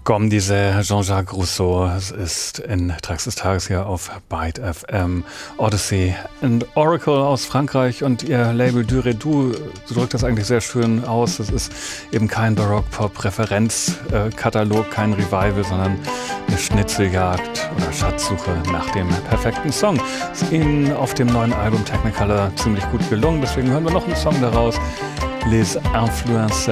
Comme disait Jean-Jacques Rousseau, es ist in Tracks des Tages hier auf Byte FM. Odyssey and Oracle aus Frankreich und ihr Label Du Redou drückt das eigentlich sehr schön aus. Das ist eben kein Barock-Pop-Referenzkatalog, kein Revival, sondern eine Schnitzeljagd oder Schatzsuche nach dem perfekten Song. Ist ihnen auf dem neuen Album Technicolor ziemlich gut gelungen, deswegen hören wir noch einen Song daraus. Les Influenceurs